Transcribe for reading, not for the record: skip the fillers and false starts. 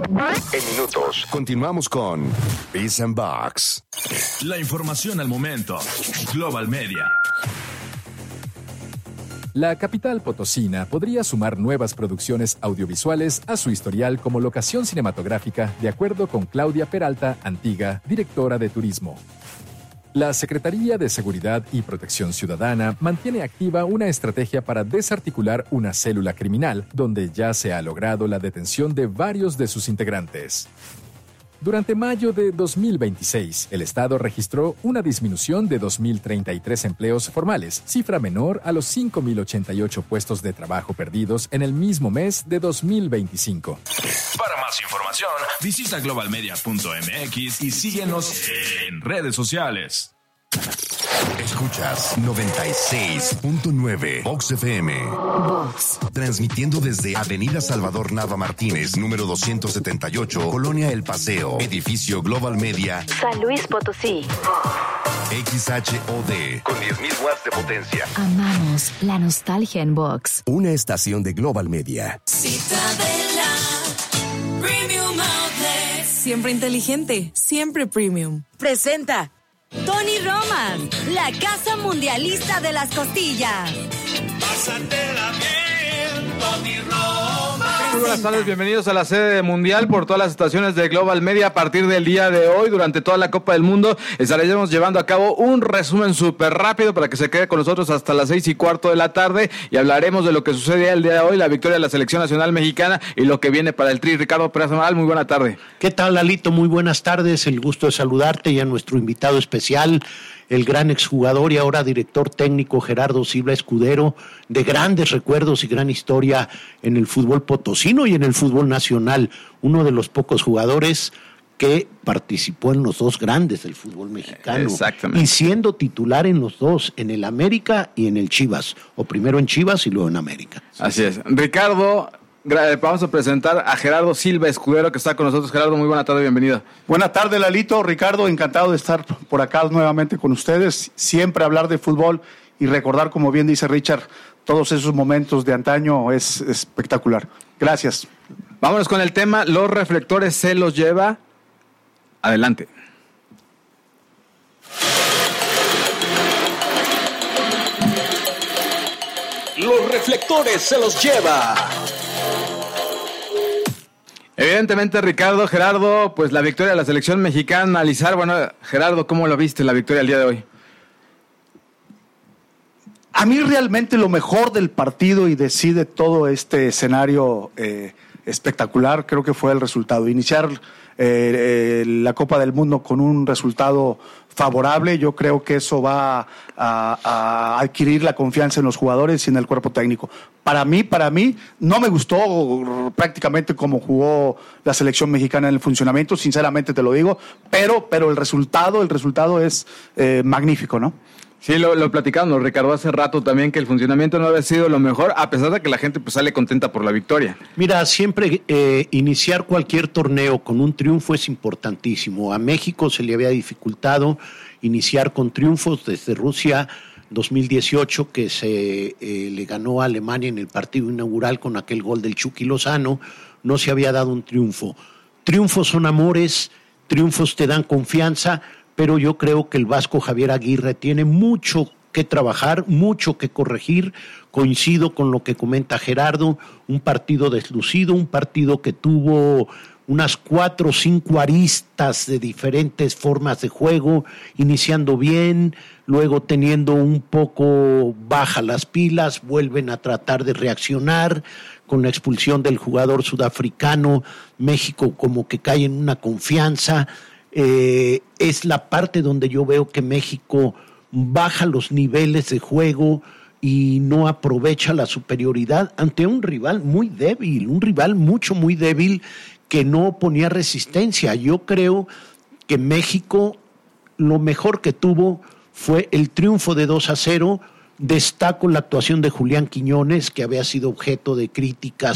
En minutos, continuamos con Biz and Box. La información al momento. Global Media. La capital potosina podría sumar nuevas producciones audiovisuales a su historial como locación cinematográfica, de acuerdo con Claudia Peralta Antiga, directora de turismo. La Secretaría de Seguridad y Protección Ciudadana mantiene activa una estrategia para desarticular una célula criminal, donde ya se ha logrado la detención de varios de sus integrantes. Durante mayo de 2026, el Estado registró una disminución de 2.033 empleos formales, cifra menor a los 5.088 puestos de trabajo perdidos en el mismo mes de 2025. Para más información, visita globalmedia.mx y síguenos en redes sociales. Escuchas 96.9 Vox FM. Vox. Transmitiendo desde Avenida Salvador Nava Martínez, número 278, Colonia El Paseo, edificio Global Media, San Luis Potosí. XHOD, con 10.000 watts de potencia. Amamos la nostalgia en Vox. Una estación de Global Media. Citadela Premium Outlet. Siempre inteligente, siempre premium. Presenta Tony Roman, la casa mundialista de las costillas. Pásatela bien, Tony Roman. Muy buenas tardes, bienvenidos a la sede mundial por todas las estaciones de Global Media. A partir del día de hoy, durante toda la Copa del Mundo, estaremos llevando a cabo un resumen súper rápido para que se quede con nosotros hasta las 6:15 de la tarde y hablaremos de lo que sucede el día de hoy, la victoria de la Selección Nacional Mexicana y lo que viene para el Tri. Ricardo Pérez Amaral, muy buena tarde. ¿Qué tal, Lalito? Muy buenas tardes, el gusto de saludarte y a nuestro invitado especial, el gran exjugador y ahora director técnico Gerardo Silva Escudero, de grandes recuerdos y gran historia en el fútbol potosino y en el fútbol nacional, uno de los pocos jugadores que participó en los dos grandes del fútbol mexicano. Exactamente. Y siendo titular en los dos, en el América y en el Chivas, o primero en Chivas y luego en América. Así es. Ricardo, vamos a presentar a Gerardo Silva Escudero, que está con nosotros. Gerardo, muy buena tarde, bienvenido. Buena tarde, Lalito. Ricardo, encantado de estar por acá nuevamente con ustedes. Siempre hablar de fútbol y recordar, como bien dice Richard, todos esos momentos de antaño es espectacular. Gracias. Vámonos con el tema. Los reflectores se los lleva. Adelante. Los reflectores se los lleva. Evidentemente, Ricardo, Gerardo, pues la victoria de la selección mexicana, analizar, bueno, Gerardo, ¿cómo lo viste la victoria el día de hoy? A mí realmente lo mejor del partido y de todo este escenario espectacular, creo que fue el resultado. Iniciar la Copa del Mundo con un resultado favorable, yo creo que eso va a adquirir la confianza en los jugadores y en el cuerpo técnico. Para mí, no me gustó prácticamente cómo jugó la selección mexicana en el funcionamiento, sinceramente te lo digo, pero el resultado es magnífico, ¿no? Sí, lo platicamos, Ricardo, hace rato también, que el funcionamiento no había sido lo mejor, a pesar de que la gente pues sale contenta por la victoria. Mira, siempre iniciar cualquier torneo con un triunfo es importantísimo. A México se le había dificultado iniciar con triunfos desde Rusia 2018, que se le ganó a Alemania en el partido inaugural con aquel gol del Chucky Lozano. No se había dado un triunfo. Triunfos son amores, triunfos te dan confianza, pero yo creo que el vasco Javier Aguirre tiene mucho que trabajar, mucho que corregir. Coincido con lo que comenta Gerardo, un partido deslucido, un partido que tuvo unas 4 o 5 aristas de diferentes formas de juego, iniciando bien, luego teniendo un poco baja las pilas, vuelven a tratar de reaccionar. Con la expulsión del jugador sudafricano, México como que cae en una confianza. Es la parte donde yo veo que México baja los niveles de juego y no aprovecha la superioridad ante un rival muy débil, un rival muy débil que no ponía resistencia. Yo creo que México lo mejor que tuvo fue el triunfo de 2-0. Destaco la actuación de Julián Quiñones, que había sido objeto de críticas